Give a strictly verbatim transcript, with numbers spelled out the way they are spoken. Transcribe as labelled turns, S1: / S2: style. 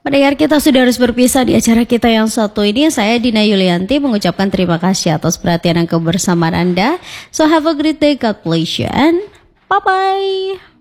S1: Pendengar, kita sudah harus berpisah di acara kita yang satu ini. Saya Dina Yulianti mengucapkan terima kasih atas perhatian dan kebersamaan Anda. So have a great day, God bless you, and bye-bye.